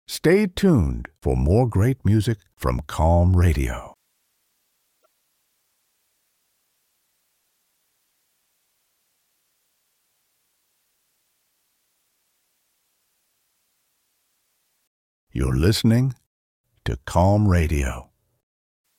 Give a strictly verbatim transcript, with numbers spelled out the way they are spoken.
Stay tuned for more great music from Calm Radio. You're listening to Calm Radio.